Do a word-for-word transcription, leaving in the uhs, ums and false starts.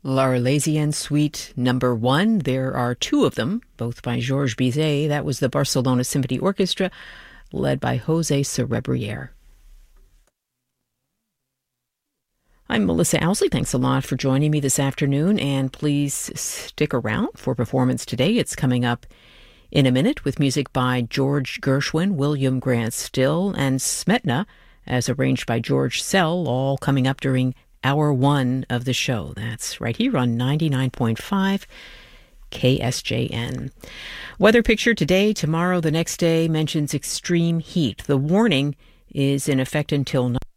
L'Arlésienne Suite Number One. There are two of them, both by Georges Bizet. That was the Barcelona Symphony Orchestra, led by Jose Cerebriere. I'm Melissa Owsley. Thanks a lot for joining me this afternoon, and please stick around for Performance Today. It's coming up in a minute with music by George Gershwin, William Grant Still, and Smetana, as arranged by George Szell, all coming up during hour one of the show. That's right here on ninety-nine point five K S J N. Weather picture today, tomorrow, the next day mentions extreme heat. The warning is in effect until